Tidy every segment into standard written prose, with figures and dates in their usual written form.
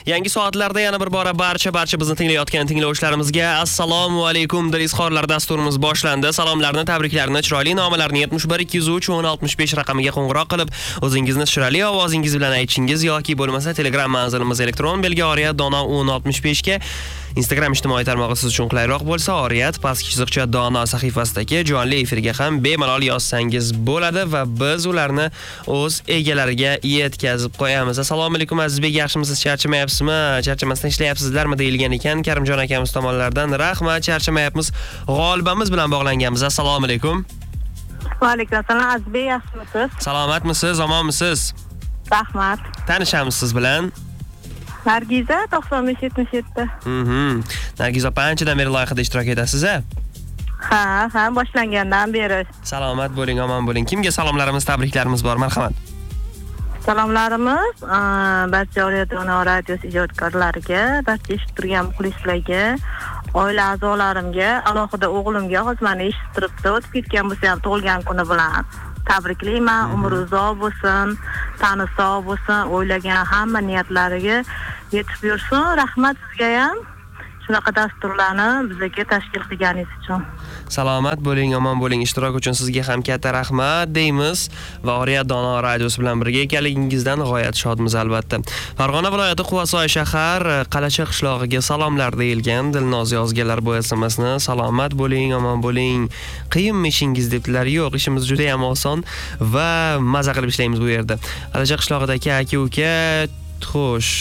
Yangi soatlarda yana bir bora barcha bizni tinglayotgan tinglovchilarimizga assalomu alaykum dirizxorlar dasturimiz boshlandi. Salomlarni, tabriklarni, chiroyli nomalarni 71 203 1065 raqamiga qo'ng'iroq qilib, o'zingizni chiroyli ovozingiz bilan aytishingiz yoki bo'lmasa Telegram manzilimiz elektron belgi Oriyat Dono 1065 ga Instagram ijtimoiy tarmog'i siz uchun qulayroq bo'lsa, Oriyat pastki chiziqcha Dono sahifasidagi jonli efirga ham bemalol yozsangiz bo'ladi va biz ularni o'z egalariga yetkazib qo'yamiz. Assalomu alaykum Azizbek, yaxshimisiz? Charchamayapsizmi? Charchamasdan ishlayapsizlarmi deyilgan ekan Karimjon akamiz tomonlaridan. Rahmat, charchamayapmiz. G'olibamiz bilan bog'langanmiz. Assalomu alaykum. Va alaykum assalom. Azizbek, yaxshimisiz? Salomatmisiz? Omonmisiz? Rahmat. Tanishamiz siz bilan? Nargiza 9577. Nargiza opa, anchadan beri loyihada ishtirok etasiz, a? Ha, boshlangandan beri. Salomat bo'ling, omon bo'ling. Kimga salomlarimiz, tabriklarimiz bor? Marhamat. Salomlarimiz barcha Oriyat Dono radiosi ijodkorlariga, barcha eshitib turgan muxlislarga, oila a'zolarimga, alohida o'g'limga hozir meni eshitib turibdi, o'tib ketgan bo'lsa ham tug'ilgan kuni bilan tabriklayman. Umri uzoq bo'lsin, tani sog' bo'lsin, o'ylagan hamma niyatlariga yetib yursin. Rahmat sizga ham shunaqa dasturlarni bizga tashkil qilganingiz uchun. Salomat bo'ling, omon bo'ling. Ishtirok uchun sizga ham katta rahmat deymiz va Oriyat Dono radiosi bilan birga ekanligingizdan g'oyat shodmiz albatta. Farg'ona viloyati Quvasoy shahar Qalacha qishlog'iga salomlar deyilgan Dilnoz yozganlar bu SMSni. Salomat bo'ling, omon bo'ling. Qiyinmi ishingiz debdilar. Yo'q, ishimiz juda ham oson va maza qilib ishlaymiz bu yerda. Qalacha qishlog'idagi aka-uka, xo'sh,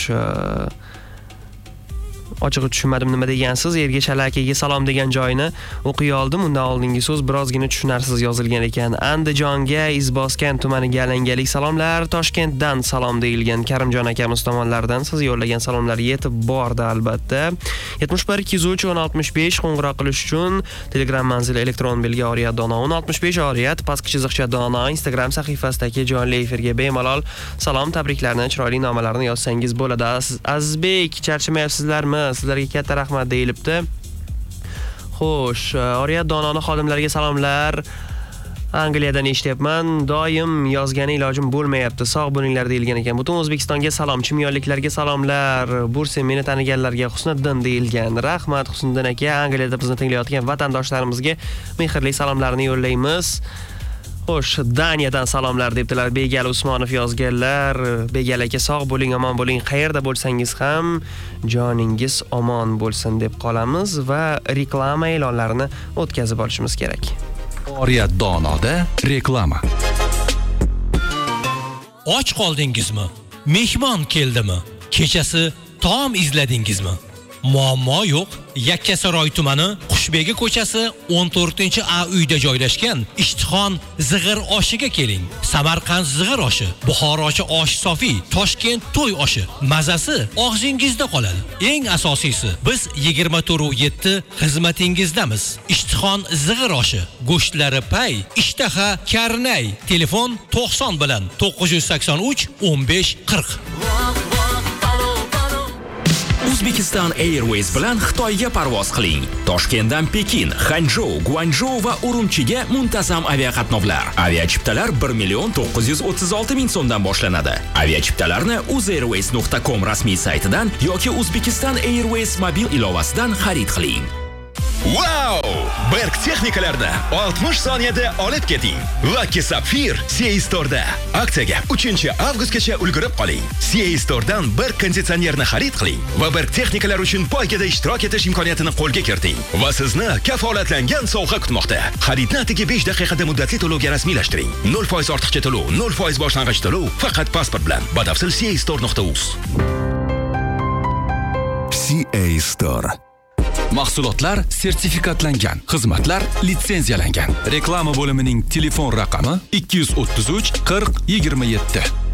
ochig'i tushunmadim nima degansiz. Erga Chalakaga salom degan joyini o'qiy oldim. Undan oldingi so'z birozgina tushunarsiz yozilgan ekan. Andijonga Izboskan tumaniga alangalik salomlar. Toshkentdan salom deyilgan Karimjon akamiz tomonlaridan siz yo'llagan salomlar yetib bordi albatta. 71 203 1065 qo'ng'iroq qilish uchun Telegram manzili elektron belgi Oriyat Dono 1065 Oriyat pastki chiziqcha Dono Instagram sahifasidagi jonli efirga bemalol salom, tabriklarni, chiroyli nomalarni yozsangiz bo'ladi. Azizbek, charchamayapsizlarmi? Sizlarga katta rahmat deyilibdi. Xo'sh, Oriyat Dononing xodimlariga salomlar. Angliyadan eshityapman. Doim yozgani ilojim bo'lmayapti. Sog' bo'linglar deyilgan ekan. Butun O'zbekistonga salom, chimyonliklarga salomlar. Bursa meni taniganlarga Husniddin deyilgan. Rahmat Husniddin aka. Angliyada bizni tinglayotgan vatandoshlarimizga mehrli salomlarni yo'llaymiz. Xo'sh, Daniyadan salomlar debdilar. Begal Usmonov yozganlar. Begal aka, sog' bo'ling, omon bo'ling. Qayerda bo'lsangiz ham joningiz omon bo'lsin deb qolamiz va reklama e'lonlarini o'tkazib olishimiz kerak. Oriyat Donoda reklama. Och qoldingizmi? Mehmon keldimi? Kechasi taom izladingizmi? Muammo yo'q. Yakkasaroy tumani Qushbegi ko'chasi 14-A uyda joylashgan Ishtixon zig'ir oshiga keling. Samarqand zig'ir oshi, Buxorochi osh sofi, Toshkent to'y oshi. Mazasi og'zingizda qoladi. Eng asosiysi, biz 24/7 xizmatingizdamiz. Ishtixon zig'ir oshi, go'shtlari pay, ishtaha karnay. Telefon 90 bilan 983 15 40. Uzbekistan Airways bilan Xitoyga parvoz qiling. Toshkentdan Pekin, Hanzhou, Guangzhou va Urumchiga muntazam aviaqatnovlar. Aviachiptalar 1,936,000 so'mdan boshlanadi. Aviachiptalarni uzairways.com rasmiy saytidan yoki Uzbekistan Airways mobil ilovasidan xarid qiling. Wow! Berg texnikalarni 60 soniyada olib keting. Lucky Sapphire CA Store'da. Aksiyaga 3-avgustgacha ulgurib qoling. CA Store'dan bir konditsionerni xarid qiling va Berg texnikalar uchun poygada ishtirok etish imkoniyatini qo'lga kiriting. Va sizni kafolatlangan sovg'a kutmoqda. Xaridni atigi 5 daqiqada muddatli to'lovga rasmiylashtiring. 0% ortiqcha to'lov, 0% boshlang'ich to'lov faqat pasport bilan. Batafsil castore.uz. CA Store. Mahsulotlar sertifikatlangan, xizmatlar litsenziyalangan. Reklama bo'limining telefon raqami 233 40 27.